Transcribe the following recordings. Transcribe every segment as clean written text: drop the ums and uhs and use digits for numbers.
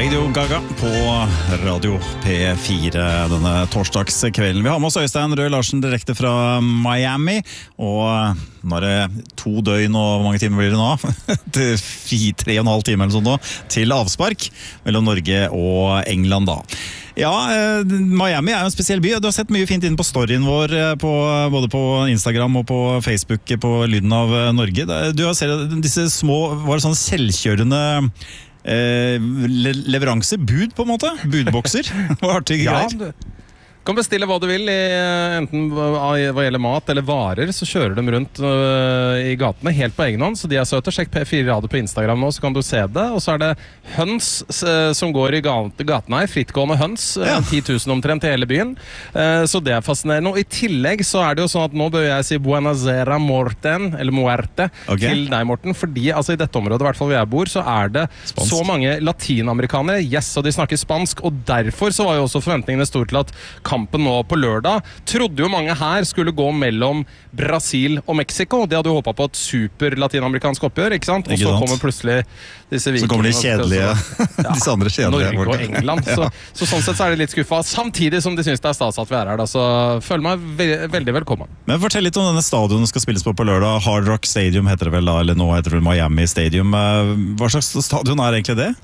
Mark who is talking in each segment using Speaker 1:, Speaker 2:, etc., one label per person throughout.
Speaker 1: Radio Gaga på Radio P4 denne torsdagskvelden. Vi har med oss Øystein Røe Larsen direkte fra Miami, og nå er det 2 døgn og hvor mange timer blir det nå? 3,5 timer eller sånn nå, til avspark mellom Norge og England da. Ja, Miami er jo en spesiell by. Du har sett mye fint inn på storyen vår både på Instagram og på Facebook på Lyden av Norge. Du har sett disse små, var det sånn selvkjørende leveranse, bud på en måte, budbokser. Hva artige greier.
Speaker 2: Du kan bestille hva du vil, enten hva gjelder mat eller varer, så kjører de rundt i gatene helt på egen hånd, så de er søte. Sjekk P4 Radio på Instagram nå, så kan du se det. Og så er det høns som går i gatene her, frittgående høns, 10 000 omtrent i hele byen. Så det er fascinerende. Og i tillegg så er det jo sånn at nå bør jeg si Buenasera Morten, eller Muerte, til deg, Morten, fordi altså, i dette området, i hvert fall hvor jeg bor, så er det spansk. Så mange latinamerikanere, og de snakker spansk, og derfor så var jo også forventningene store til at kampen nå på lørdag, trodde jo mange her skulle gå mellom Brasil og Mexico. De hadde jo håpet på et super latinamerikansk oppgjør, ikke sant? Og så kommer plutselig disse vikingene. Så kommer de kjedelige, disse andre kjedelige. Norge og England. Så sånn sett så er det litt skuffet. Samtidig som de synes det er stas at vi er her, da. Så føler meg veldig velkommen. Men fortell litt om denne stadionen skal spilles på lørdag. Hard Rock Stadium heter det vel da, eller nå heter det Miami Stadium. Hva slags stadion er egentlig det?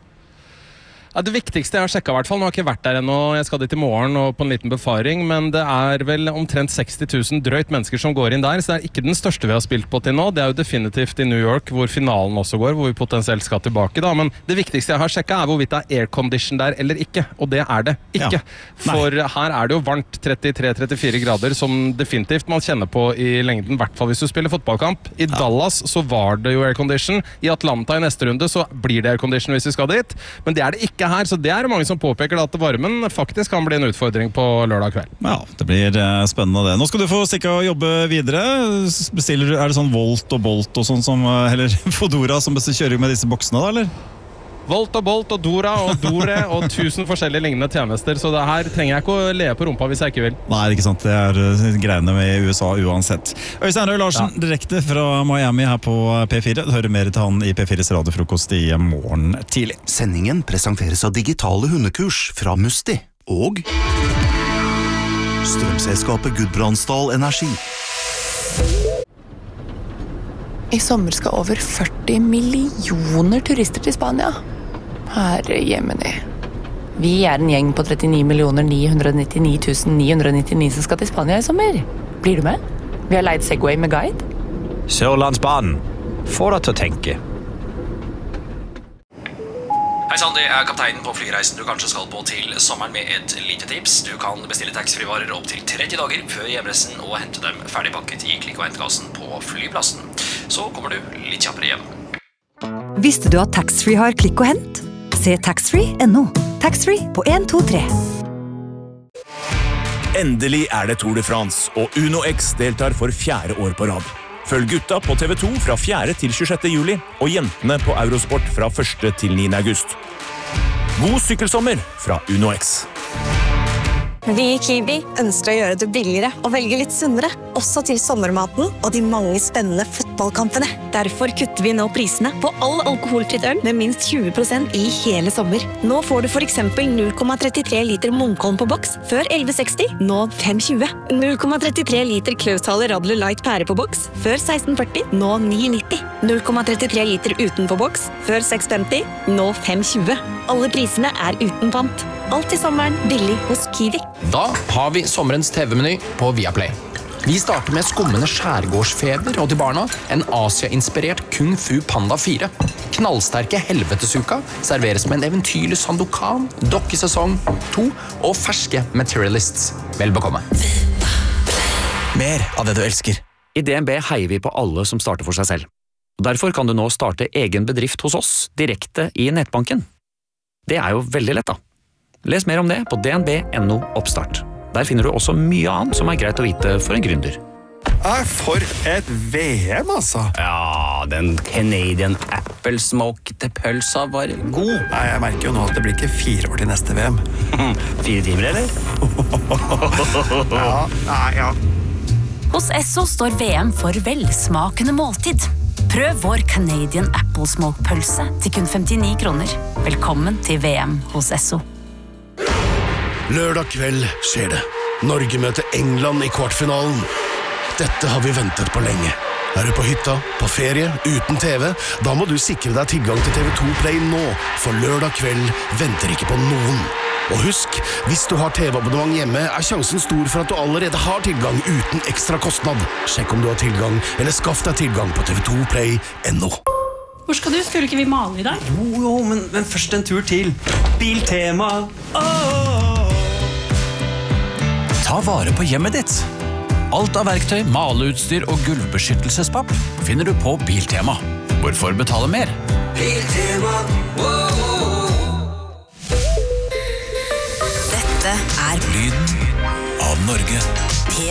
Speaker 2: Ja, det viktigste jeg har sjekket i hvert fall, nå har jeg ikke vært der ennå, jeg skal dit i morgen og på en liten befaring, men det er vel omtrent 60 000 drøyt mennesker som går inn der, så det er ikke den største vi har spilt på til nå. Det er jo definitivt i New York, hvor finalen også går, hvor vi potensielt skal tilbake da, men det viktigste jeg har sjekket er hvorvidt det er aircondition der eller ikke, og det er det ikke. For her er det jo varmt 33-34 grader, som definitivt man kjenner på i lengden, i hvert fall hvis du spiller fotballkamp. I Dallas så var det jo aircondition, i Atlanta i neste runde så blir det aircondition hvis vi skal dit, men det er det ikke her, så det er mange som påpeker at varmen faktisk kan bli en utfordring på lørdag kveld. Ja, det blir spennende det. Nå skal du få stikke og jobbe videre. Er det sånn Volt og Bolt og sånn som, eller Fodora som kjører med disse boksene da, eller? Volt og Bolt og Dora og Dore og 1000 forskjellige lignende tjenester, så det her trenger jeg ikke å le på rumpa hvis jeg ikke vil. Nei, ikke sant, det er greiene med i USA uansett. Øystein Røe Larsen, direkte fra Miami her på P4. Du hører mer til han i P4s radiofrokost i morgen tidlig. Sendingen presenteres av digitale hundekurs fra Musti og strømselskapet Gudbrandsdal Energi.
Speaker 3: I sommer skal over 40 millioner turister til Spania. Herre jemini. Vi er en gjeng på 39 999 999 som skal til Spania i sommer. Blir du med? Vi har leid Segway med guide.
Speaker 4: Sørlandsbanen. Få deg til å tenke.
Speaker 5: Hei sann, det er kapteinen på flyreisen du kanskje skal på til sommeren med et lite tips. Du kan bestille taxfree-varer opp til 30 dager før hjemreisen og hente dem ferdigpakket i klikk- og hentkassen på flyplassen. Så kommer du litt kjappere hjem.
Speaker 6: Visste du at taxfree har klikk og hent? Se taxfree.no. Taxfree på 1, 2, 3.
Speaker 7: Endelig er det Tour de France, og Uno X deltar for 4. år på rad. Følg gutta på TV2 fra 4. til 26. juli, og jentene på Eurosport fra 1. til 9. august. God sykkelsommer fra Uno X.
Speaker 8: Vi i Kiwi ønsker å gjøre det billigere og velge litt sunnere, også til sommermaten og de mange spennende fotballkampene. Derfor kutter vi nå prisene på all alkoholfritt øl med minst 20% i hele sommer. Nå får du for eksempel 0,33 liter Munkholm på boks før 11,60, nå 5,20. 0,33 liter Klausthaler Radler Light pære på boks før 16,40, nå 9,90. 0,33 liter uten på boks før 6,50, nå 5,20. Alle prisene er uten pant. Alt i sommeren billig hos Kiwi.
Speaker 9: Da har vi sommerens TV-meny på Viaplay. Vi starter med skummende skjærgårdsfeber, og til barna en Asia-inspirert Kung Fu Panda 4. Knallsterke Helvetesuka serveres med en eventyrlig Sandokan, dokkesesong 2 og ferske Materialists. Vel bekomme.
Speaker 10: Mer av det du elsker. I DNB heier vi på alle som starter for seg selv. Derfor kan du nå starte egen bedrift hos oss direkte i nettbanken. Det er jo veldig lett da. Les mer om det på dnb.no oppstart. Der finner du også mye annet som er greit å vite for en gründer.
Speaker 11: For et VM, altså.
Speaker 12: Ja, den Canadian Apple Smoked pølsa var god.
Speaker 11: Nei, jeg merker jo nå at det blir ikke 4 år til neste VM.
Speaker 12: 4 timer, eller?
Speaker 11: Ja.
Speaker 13: Hos Esso står VM for velsmakende måltid. Prøv vår Canadian Apple Smoke-pølse til kun 59 kroner. Velkommen til VM hos Esso.
Speaker 14: Lørdag kveld skjer det. Norge møter England i kvartfinalen. Dette har vi ventet på lenge. Er du på hytta, på ferie, uten TV? Da må du sikre deg tilgang til TV2 Play nå, for lørdag kveld venter ikke på noen. Og husk, hvis du har TV-abonnement hjemme, er sjansen stor for at du allerede har tilgang uten ekstra kostnad. Sjekk om du har tilgang, eller skaff deg tilgang på tv2play.no.
Speaker 15: Hvor skal du? Skulle ikke vi male i dag?
Speaker 16: Jo, men først en tur til Biltema.
Speaker 17: Ta vare på hjemmet ditt. Alt av verktøy, maleutstyr og gulvbeskyttelsespapp finner du på Biltema. Hvorfor betale mer?
Speaker 18: Biltema.
Speaker 13: Dette er
Speaker 17: Lyden av Norge.